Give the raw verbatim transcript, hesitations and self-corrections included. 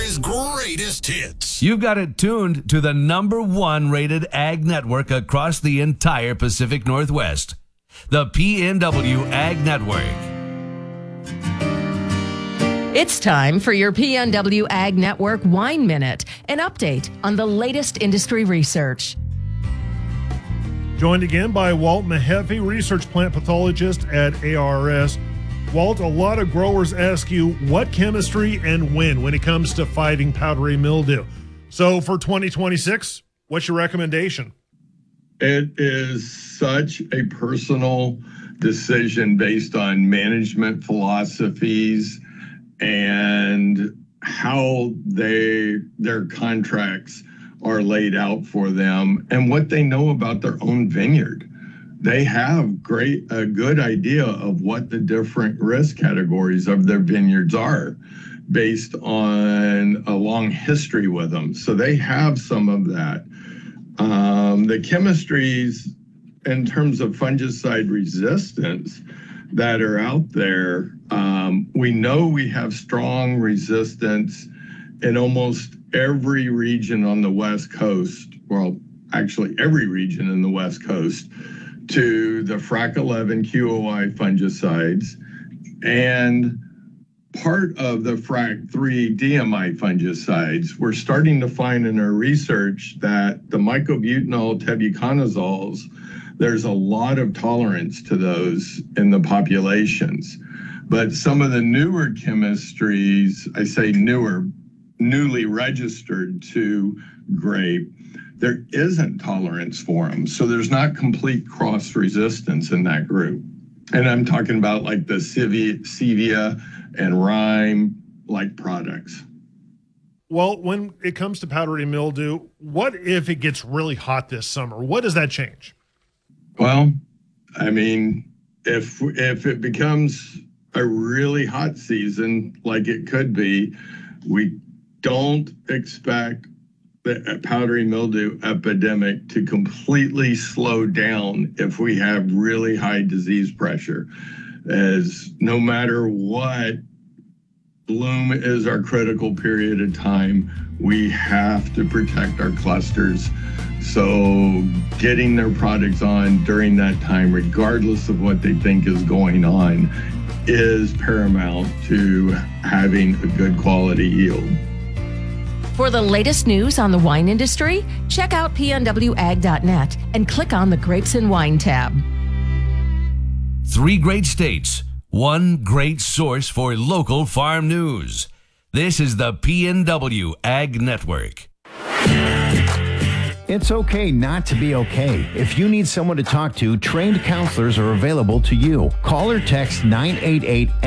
America's greatest hits. You've got it tuned to the number one rated ag network across the entire Pacific Northwest. The P N W Ag Network. It's time for your P N W Ag Network Wine Minute, an update on the latest industry research. Joined again by Walt Mahaffey, research plant pathologist at A R S. Walt, a lot of growers ask you what chemistry and when when it comes to fighting powdery mildew. So for twenty twenty-six, what's your recommendation? It is such a personal decision based on management philosophies and how they their contracts are laid out for them and what they know about their own vineyard. They have great a good idea of what the different risk categories of their vineyards are based on a long history with them. So they have some of that. Um, the chemistries in terms of fungicide resistance that are out there, um, we know we have strong resistance in almost every region on the West Coast. Well, actually every region in the West Coast, to the Frac eleven Q O I fungicides and part of the Frac three D M I fungicides. We're starting to find in our research that the mycobutanol tebuconazoles, there's a lot of tolerance to those in the populations. But some of the newer chemistries, I say newer, newly registered to grape, there isn't tolerance for them. So there's not complete cross resistance in that group. And I'm talking about like the Sevia, Sevia and Rime like products. Well, when it comes to powdery mildew, what if it gets really hot this summer? What does that change? Well, I mean, if if it becomes a really hot season like it could be, we don't expect the powdery mildew epidemic to completely slow down if we have really high disease pressure. As no matter what, bloom is our critical period of time. We have to protect our clusters. So getting their products on during that time, regardless of what they think is going on, is paramount to having a good quality yield. For the latest news on the wine industry, check out P N W ag dot net and click on the Grapes and Wine tab. Three great states, one great source for local farm news. This is the P N W Ag Network. It's okay not to be okay. If you need someone to talk to, trained counselors are available to you. Call or text nine eight eight